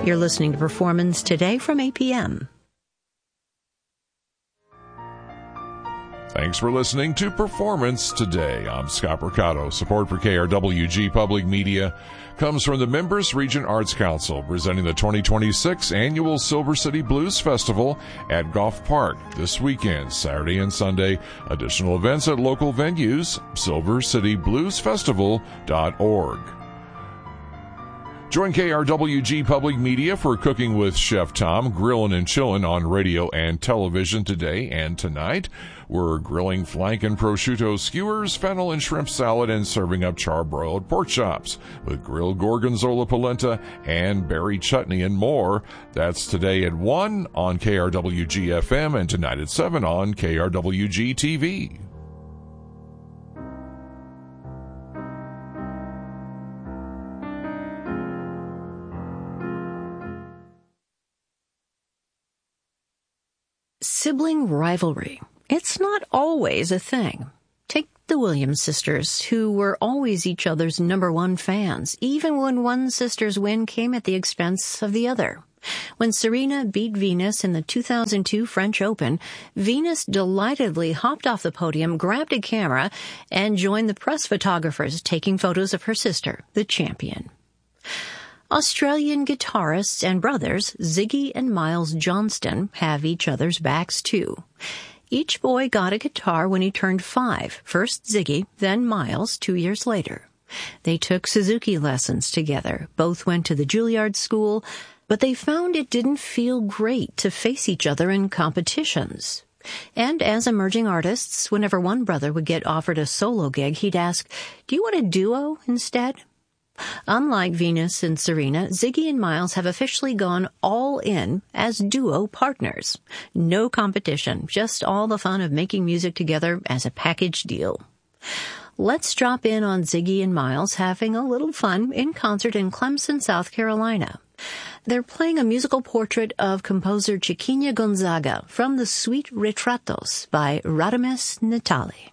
You're listening to Performance Today from APM. Thanks for listening to Performance Today. I'm Scott Mercado. Support for KRWG Public Media comes from the Members Region Arts Council, presenting the 2026 Annual Silver City Blues Festival at Goff Park this weekend, Saturday and Sunday. Additional events at local venues, silvercitybluesfestival.org. Join KRWG Public Media for Cooking with Chef Tom, Grillin' and Chillin' on radio and television today and tonight. We're grilling flank and prosciutto skewers, fennel and shrimp salad, and serving up charbroiled pork chops with grilled gorgonzola polenta and berry chutney and more. That's today at 1 on KRWG FM and tonight at 7 on KRWG TV. Sibling rivalry. It's not always a thing. Take the Williams sisters, who were always each other's number one fans, even when one sister's win came at the expense of the other. When Serena beat Venus in the 2002 French Open, Venus delightedly hopped off the podium, grabbed a camera, and joined the press photographers taking photos of her sister, the champion. Australian guitarists and brothers Ziggy and Miles Johnston have each other's backs, too. Each boy got a guitar when he turned 5, first Ziggy, then Miles 2 years later. They took Suzuki lessons together. Both went to the Juilliard School, but they found it didn't feel great to face each other in competitions. And as emerging artists, whenever one brother would get offered a solo gig, he'd ask, "Do you want a duo instead?" Unlike Venus and Serena, Ziggy and Miles have officially gone all in as duo partners. No competition, just all the fun of making music together as a package deal. Let's drop in on Ziggy and Miles having a little fun in concert in Clemson, South Carolina. They're playing a musical portrait of composer Chiquinha Gonzaga from the Suite Retratos by Radames Natali.